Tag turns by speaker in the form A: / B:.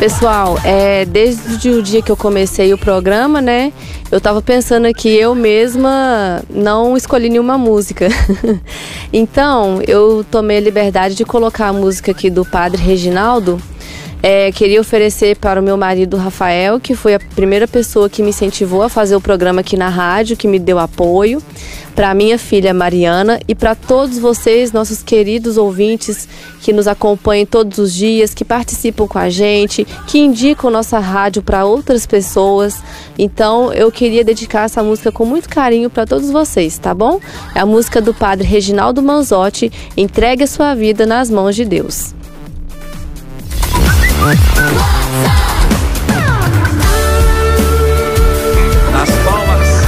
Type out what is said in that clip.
A: Pessoal, desde o dia que eu comecei o programa, né, eu tava pensando aqui, eu mesma não escolhi nenhuma música. Então, eu tomei a liberdade de colocar a música aqui do Padre Reginaldo. Queria oferecer para o meu marido Rafael, que foi a primeira pessoa que me incentivou a fazer o programa aqui na rádio, que me deu apoio, para a minha filha Mariana e para todos vocês, nossos queridos ouvintes que nos acompanham todos os dias, que participam com a gente, que indicam nossa rádio para outras pessoas. Então eu queria dedicar essa música com muito carinho para todos vocês, tá bom? É a música do Padre Reginaldo Manzotti, Entregue a Sua Vida nas Mãos de Deus.